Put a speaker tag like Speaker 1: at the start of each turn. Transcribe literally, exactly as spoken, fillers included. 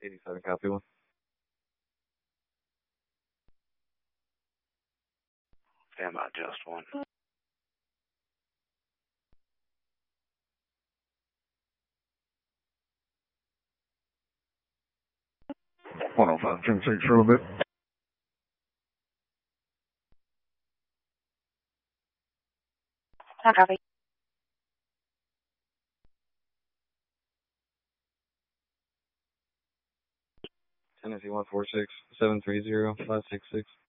Speaker 1: eighty-seven, copy one.
Speaker 2: Stand by, just one.
Speaker 3: one oh five, ten six for a little bit.
Speaker 4: Not copy.
Speaker 1: Tennessee one four six, seven three zero, five six six.